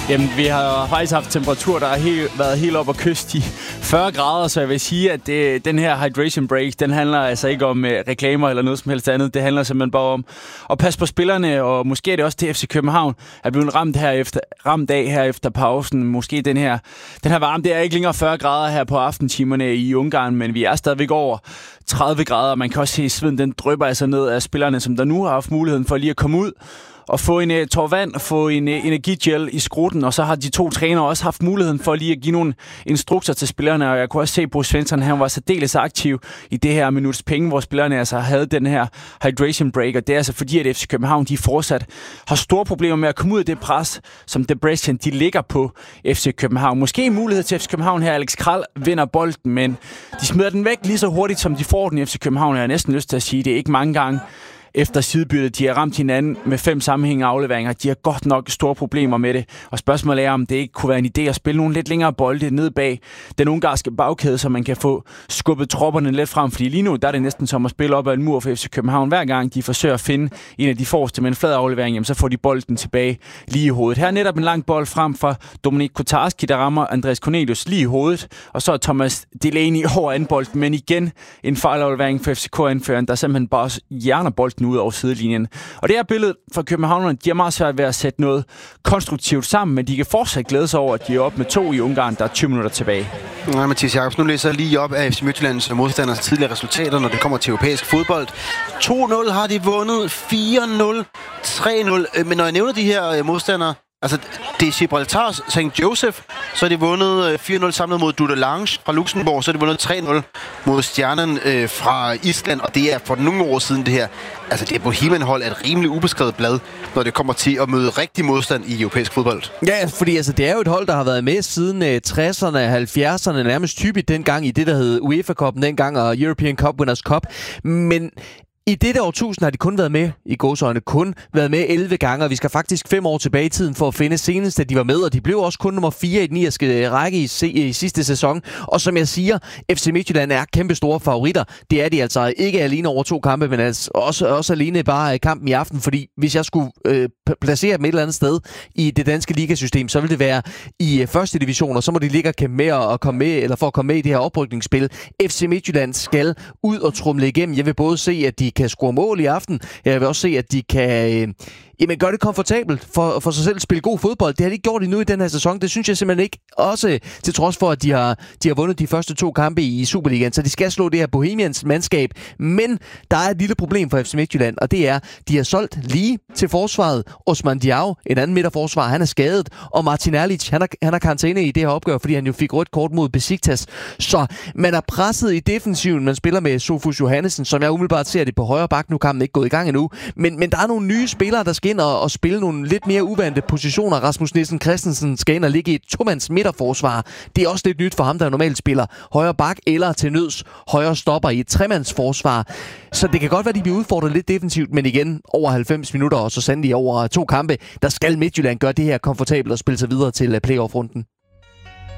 Jamen, vi har faktisk haft temperatur, der har været helt op at kyste i 40 grader, så jeg vil sige, at den her hydration break, den handler altså ikke om reklamer eller noget som helst andet. Det handler simpelthen bare om at passe på spillerne, og måske er det også til FC København er blevet ramt af her efter pausen. Måske den her varme, det er ikke længere 40 grader her på aftentimerne i Ungarn, men vi er stadigvæk over 30 grader. Man kan også se, at sveden den drypper altså ned af spillerne, som der nu har haft muligheden for lige at komme ud og få en tår vand og få en energigel i skrutten, og så har de to trænere også haft muligheden for lige at give nogle instrukser til spillerne, og jeg kunne også se, at Bo Svensson, han var særdeles aktiv i det her minuts penge, hvor spillerne altså havde den her hydration break, og det er altså fordi, at FC København, de fortsat har store problemer med at komme ud af det pres, som Debrecen, de ligger på FC København. Måske en mulighed til FC København her, Alex Kral vinder bolden, men de smider den væk lige så hurtigt, som de får den i FC København, jeg har næsten lyst til at sige, det er ikke mange gange efter sidebyttet. De har ramt hinanden med 5 sammenhængende afleveringer. De har godt nok store problemer med det. Og spørgsmålet er, om det ikke kunne være en idé at spille nogle lidt længere bolde ned bag den ungarske bagkæde, så man kan få skubbet tropperne lidt frem. Fordi lige nu, der er det næsten som at spille op ad en mur for FC København. Hver gang de forsøger at finde en af de forreste med en flad aflevering, jamen, så får de bolden tilbage lige i hovedet. Her er netop en lang bold frem fra Dominik Kotarski, der rammer Andreas Cornelius lige i hovedet. Og så er Thomas Delaney over anden bold, men igen en fejlaflevering for FCK-anføreren, der simpelthen bare hjerner bolden ud over sidelinjen. Og det her billede fra københavnerne, de har meget svært ved at sætte noget konstruktivt sammen, men de kan fortsat glæde sig over, at de er oppe med 2 i Ungarn, der er 20 minutter tilbage. Nej, Mathias Jacobsen, nu læser jeg lige op af FC Midtjyllands modstanders tidligere resultater, når det kommer til europæisk fodbold. 2-0 har de vundet, 4-0, 3-0. Men når jeg nævner de her modstandere, altså, det er Gibraltar St. Joseph, så er de vundet 4-0 samlet mod Dudelange fra Luxembourg, så er de vundet 3-0 mod Stjernen fra Island, og det er for nogle år siden det her. Altså, det er Bohemian-hold er et rimelig ubeskrevet blad, når det kommer til at møde rigtig modstand i europæisk fodbold. Ja, fordi altså, det er jo et hold, der har været med siden 60'erne, 70'erne, nærmest typisk dengang i det, der hed UEFA-cupen dengang, og European Cup Winners' Cup. Men i dette årtusind har de kun været med, i gåseøjne, kun været med 11 gange, og vi skal faktisk 5 år tilbage i tiden for at finde senest, at de var med, og de blev også kun nummer 4 i den irske række i sidste sæson. Og som jeg siger, FC Midtjylland er kæmpe store favoritter. Det er de altså ikke alene over 2 kampe, men altså også alene bare kampen i aften, fordi hvis jeg skulle placere dem et eller andet sted i det danske ligasystem, så vil det være i første division, og så må de ligge og kæmpe med og komme med, eller for at komme med i det her oprykningsspil. FC Midtjylland skal ud og trumle igennem. Jeg vil både se, at de kan score mål i aften. Jeg vil også se, at de kan gøre det komfortabelt for sig selv at spille god fodbold. Det har de ikke gjort endnu i den her sæson. Det synes jeg simpelthen ikke. Også til trods for, at de har vundet de første 2 kampe i Superligaen. Så de skal slå det her Bohemians mandskab. Men der er et lille problem for FC Midtjylland, og det er, de har solgt lige til forsvaret. Osman Diao, en anden midterforsvar, han er skadet. Og Martin Erlic, han har karantæne i det her opgør, fordi han jo fik rødt kort mod Besiktas. Så man er presset i defensiven. Man spiller med Sofus Johannesen, som jeg umiddelbart ser det på højre bak. Nu er kampen ikke gået i gang endnu. Men der er nogle nye spillere, der skal ind og spille nogle lidt mere uvante positioner. Rasmus Nielsen Christensen skal ind og ligge i et 2-mands midterforsvar. Det er også lidt nyt for ham, der normalt spiller højre bak eller til nøds højre stopper i et 3-mands forsvar. Så det kan godt være, at de bliver udfordret lidt defensivt, men igen over 90 minutter og så sandelig over 2 kampe, der skal Midtjylland gøre det her komfortabelt og spille sig videre til playoff-runden.